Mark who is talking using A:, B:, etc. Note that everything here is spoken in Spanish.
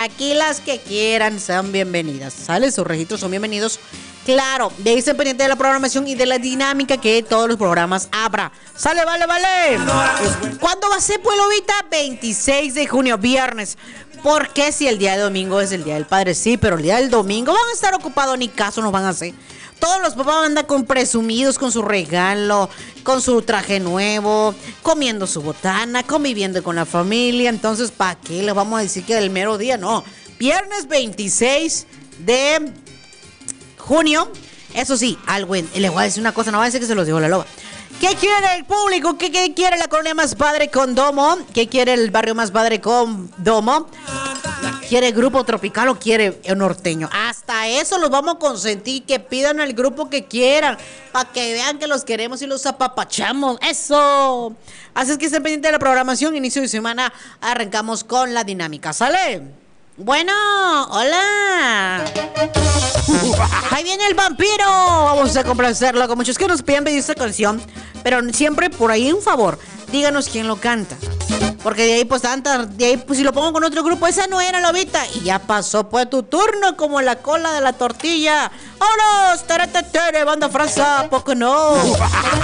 A: Aquí las que quieran sean bienvenidas. ¿Sale? Sus registros son bienvenidos. Claro, de ahí estén pendientes de la programación y de la dinámica que todos los programas habrá. ¡Sale, vale! ¿Cuándo va a ser, pues, Lobita? 26 de junio, viernes. ¿Por qué si el día de domingo es el Día del Padre? Sí, pero el día del domingo van a estar ocupados, ni caso nos van a hacer. Todos los papás van a andar presumidos con su regalo, con su traje nuevo, comiendo su botana, conviviendo con la familia. Entonces, ¿para qué les vamos a decir que el mero día? No. Viernes 26 de junio. Eso sí, les voy a decir una cosa, no va a decir que se los dijo la loba. ¿Qué quiere el público? ¿Qué quiere la colonia más padre con domo? ¿Qué quiere el barrio más padre con domo? ¿Quiere grupo tropical o quiere norteño? Hasta eso los vamos a consentir, que pidan al grupo que quieran, para que vean que los queremos y los apapachamos. ¡Eso! Así es que estén pendientes de la programación. Inicio de semana arrancamos con la dinámica. ¿Sale? Bueno, hola. Ahí viene el vampiro. Vamos a complacerlo con muchos que nos piden pedir esta canción. Pero siempre por ahí un favor, díganos quién lo canta. Porque de ahí pues si lo pongo con otro grupo, esa no era, Lobita. Y ya pasó pues tu turno como la cola de la tortilla. ¡Vámonos! ¡Tere, banda frasa! ¿Poco no?